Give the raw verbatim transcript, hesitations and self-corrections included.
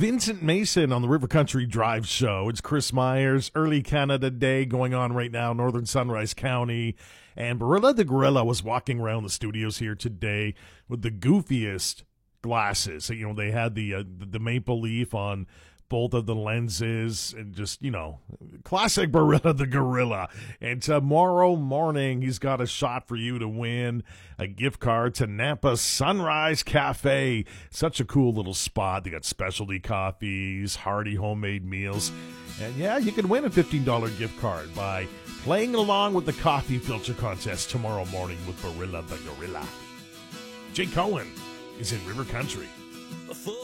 Vincent Mason on the River Country Drive Show. It's Chris Myers, early Canada Day going on right now, Northern Sunrise County. And Barilla the Gorilla was walking around the studios here today with the goofiest glasses. So, you know, they had the uh, the maple leaf on both of the lenses, and just, you know, classic Barilla the Gorilla. And tomorrow morning, he's got a shot for you to win a gift card to Nampa Sunrise Cafe. Such a cool little spot. They got specialty coffees, hearty homemade meals. And yeah, you can win a fifteen dollars gift card by playing along with the coffee filter contest tomorrow morning with Barilla the Gorilla. Jay Cohen is in River Country.